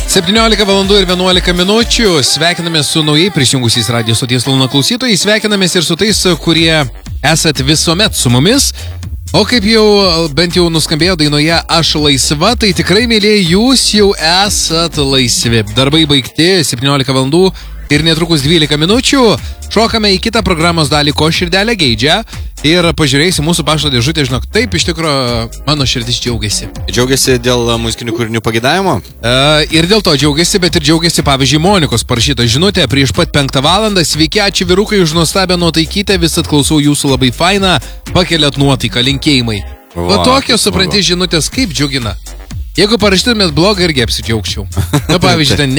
17 valandų ir 11 minučių. Sveikiname su naujai prisijungusiais Radio stoties Luna klausytojais. Sveikinamės ir su tais, kurie esat visuomet su mumis. O kaip jau bent jau nuskambėjo dainoje Aš laisva, tai tikrai, mėlyje, jūs jau esat laisvi. Darbai baigti, 17 valandų ir netrukus 12 minučių. Šokame į kitą programos dalį, ko širdelė geidžia. Ir pažiūrėjusi mūsų pašto dėžutę, žinok, taip iš tikrųjų mano širdis džiaugiasi. Džiaugiasi dėl muzikinių kūrinių pagėdavimo? Ir dėl to džiaugiasi, bet ir džiaugiasi, pavyzdžiui, Monikos parašyta žinutė prieš pat 5 valandą. Sveiki, ačiū vyrukai už nuostabią nuotaikytę, visat klausau jūsų, labai faina, pakeliat nuotaiką, linkėjimai. Va tokios, supranti, žinutės kaip džiugina. Jeigu parašytumėt blogą, irgi apsidžiaugčiau. Na, pavyzdžiui, ten